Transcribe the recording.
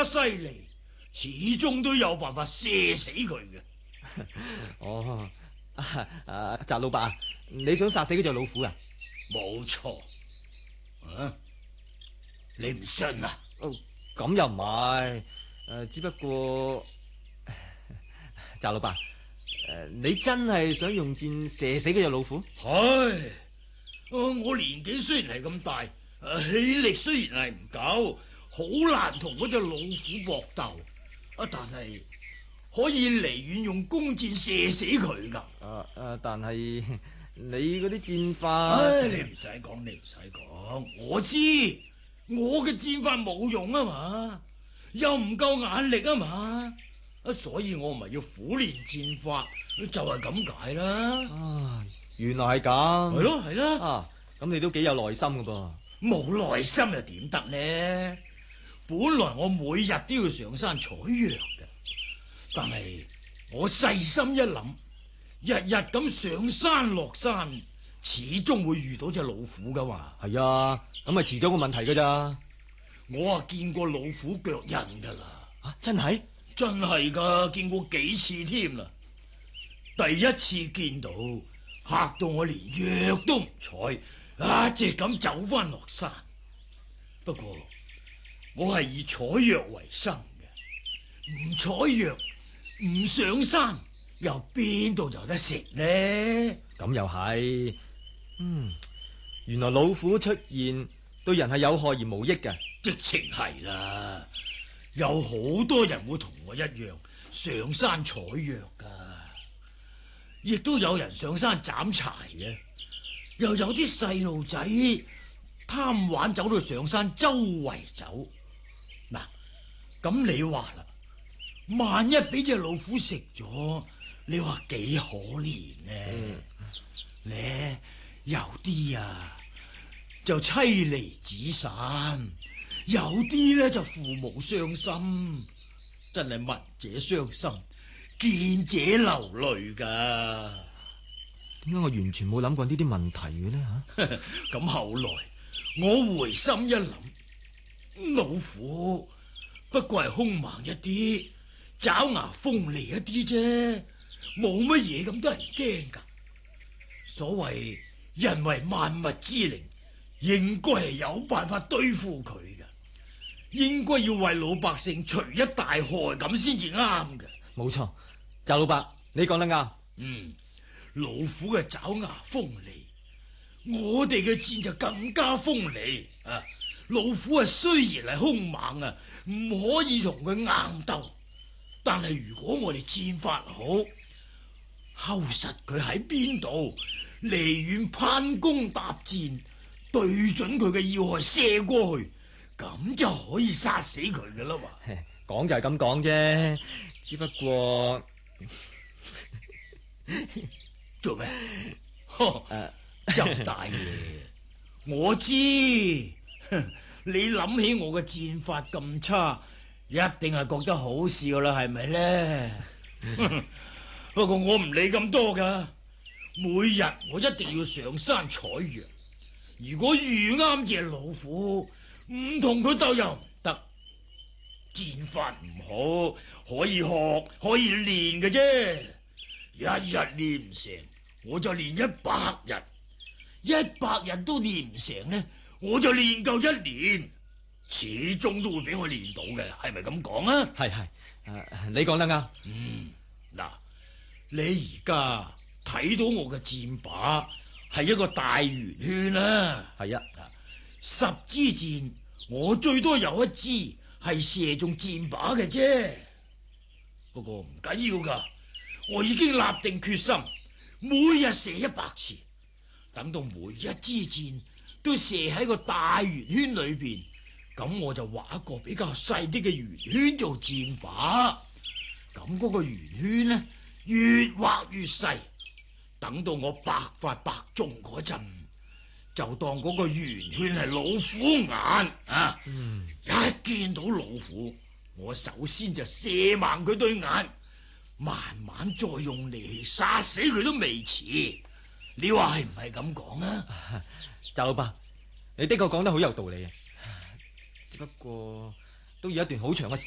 犀利，始終都有辦法射死佢嘅。 哦，翟老伯，你想殺死嗰隻老虎啊？ 冇錯。啊，你唔信啊？ 咁又唔係，只不過翟老伯，你真係想用箭射死嗰隻老虎？ 係，我年紀雖然係咁大，氣力雖然係唔夠，好難同嗰隻老虎搏鬥。但係可以離遠用弓箭射死佢噶。 但係你嗰啲箭法， 你唔使講，你唔使講，我知我嘅箭法冇用啊嘛，又唔夠眼力啊嘛，所以我咪要苦練箭法，就係咁解啦。 原來係咁。 係咯係咯。 咁你都幾有耐心噶噃。 冇耐心又點得呢？本來我每日都要上山採藥嘅，但係我細心一諗，日日咁上山落山，始終會遇到隻老虎噶嘛。 係啊，咁咪遲咗個問題噶咋？ 我見過老虎腳印噶啦。 真係？ 真係噶，見過幾次添啦。第一次見到，嚇到我連藥都唔採，一直咁走翻落山。不過我係以採藥為生嘅，唔採藥唔上山，又邊度有得食呢？ 咁又係。原來老虎出現對人係有害而無益嘅。 直情係啦，有好多人會同我一樣上山採藥噶，亦都有人上山斬柴嘅，又有啲細路仔貪玩走到上山周圍走。嗱，咁你話啦，萬一俾隻老虎食咗，你話幾可憐呢？咧有啲就妻離子散，有啲咧就父母傷心，真係聞者傷心，見者流淚噶。 點解我完全冇諗過呢啲問題嘅呢？ 咁後來我回心一諗，老虎不過係兇猛一啲，爪牙鋒利一啲啫，冇乜嘢咁多人驚噶。所謂人為萬物之靈，應該係有辦法對付佢嘅，應該要為老百姓除一大害咁先至啱嘅。冇錯， 翟老伯，你講得啱。 老虎嘅爪牙鋒利，我哋嘅箭就更加鋒利啊！老虎雖然係兇猛唔可以同佢硬鬥，但係如果我哋箭法好，睺實佢喺邊度，離遠攀弓搭箭，對準佢嘅要害射過去，咁就可以殺死佢噶啦嘛。 講就係咁講啫，只不過做咩？周大爺，我知你諗起我嘅箭法咁差，一定係覺得好笑啦，係咪咧？不過我唔理咁多噶，每日我一定要上山採藥。如果遇啱隻老虎，唔同佢鬥又唔得。箭法唔好，可以學，可以練嘅啫。一日練唔成，我就練100日；100日都練唔成呢，我就練夠1年，始終都會俾我練到嘅，係咪咁講啊？ 係，你講得啱。 嗱，你而家睇到我嘅箭靶係一個大圓圈啦。係啊，10支箭，我最多有1支係射中箭靶嘅啫。不過唔緊要噶，我已經立定決心，每日射100次，等到每一支箭都射喺個大圓圈裏邊，咁我就畫一個比較細啲嘅圓圈做箭靶。咁嗰個圓圈呢，越畫越細，等到我百發百中嗰陣，就當嗰個圓圈係老虎眼啊！一見到老虎，我首先就射盲佢對眼，慢慢再用力氣殺死佢都未遲。你話係唔係咁講啊？ 翟老伯，你的確講得好有道理啊！只不過都要一段好長嘅時間。